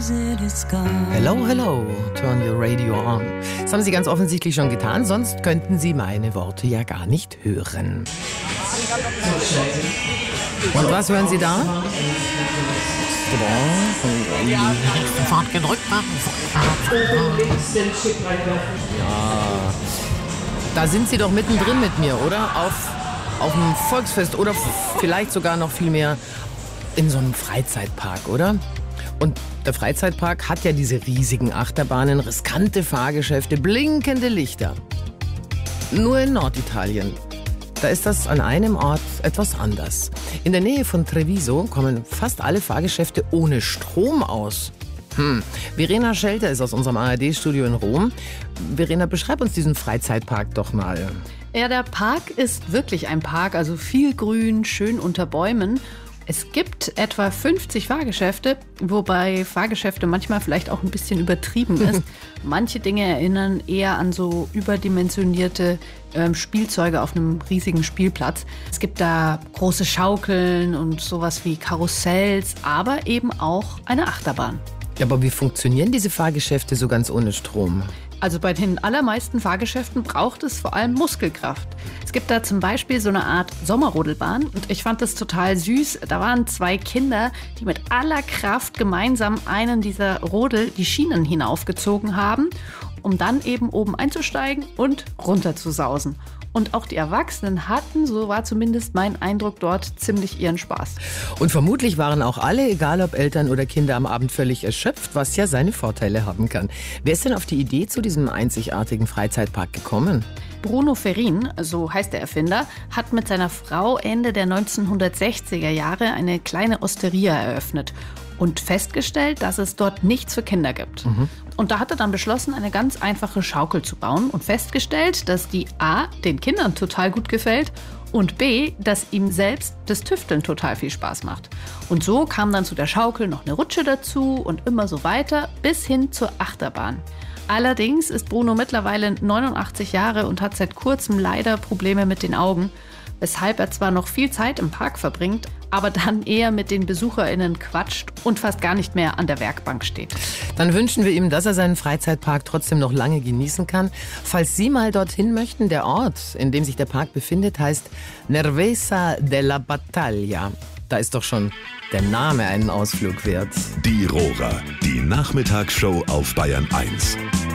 Hello, hello, turn your radio on. Das haben Sie ganz offensichtlich schon getan, sonst könnten Sie meine Worte ja gar nicht hören. Und was hören Sie da? Sofort gedrückt haben. Ja, da sind Sie doch mittendrin mit mir, oder? Auf dem Volksfest oder vielleicht sogar noch viel mehr in so einem Freizeitpark, oder? Und der Freizeitpark hat ja diese riesigen Achterbahnen, riskante Fahrgeschäfte, blinkende Lichter. Nur in Norditalien, da ist das an einem Ort etwas anders. In der Nähe von Treviso kommen fast alle Fahrgeschäfte ohne Strom aus. Verena Schelter ist aus unserem ARD-Studio in Rom. Verena, beschreib uns diesen Freizeitpark doch mal. Ja, der Park ist wirklich ein Park, also viel Grün, schön unter Bäumen. Es gibt etwa 50 Fahrgeschäfte, wobei Fahrgeschäfte manchmal vielleicht auch ein bisschen übertrieben ist. Manche Dinge erinnern eher an so überdimensionierte Spielzeuge auf einem riesigen Spielplatz. Es gibt da große Schaukeln und sowas wie Karussells, aber eben auch eine Achterbahn. Ja, aber wie funktionieren diese Fahrgeschäfte so ganz ohne Strom? Also bei den allermeisten Fahrgeschäften braucht es vor allem Muskelkraft. Es gibt da zum Beispiel so eine Art Sommerrodelbahn und ich fand das total süß. Da waren 2 Kinder, die mit aller Kraft gemeinsam einen dieser Rodel die Schienen hinaufgezogen haben, um dann eben oben einzusteigen und runter zu sausen. Und auch die Erwachsenen hatten, so war zumindest mein Eindruck dort, ziemlich ihren Spaß. Und vermutlich waren auch alle, egal ob Eltern oder Kinder, am Abend völlig erschöpft, was ja seine Vorteile haben kann. Wer ist denn auf die Idee zu diesem einzigartigen Freizeitpark gekommen? Bruno Ferrin, so heißt der Erfinder, hat mit seiner Frau Ende der 1960er Jahre eine kleine Osteria eröffnet und festgestellt, dass es dort nichts für Kinder gibt. Und da hat er dann beschlossen, eine ganz einfache Schaukel zu bauen und festgestellt, dass die A, den Kindern total gut gefällt und B, dass ihm selbst das Tüfteln total viel Spaß macht. Und so kam dann zu der Schaukel noch eine Rutsche dazu und immer so weiter bis hin zur Achterbahn. Allerdings ist Bruno mittlerweile 89 Jahre und hat seit kurzem leider Probleme mit den Augen, weshalb er zwar noch viel Zeit im Park verbringt, aber dann eher mit den BesucherInnen quatscht und fast gar nicht mehr an der Werkbank steht. Dann wünschen wir ihm, dass er seinen Freizeitpark trotzdem noch lange genießen kann. Falls Sie mal dorthin möchten, der Ort, in dem sich der Park befindet, heißt Nervesa della Battaglia. Da ist doch schon der Name einen Ausflug wert. Die Rohrer, die Nachmittagsshow auf Bayern 1.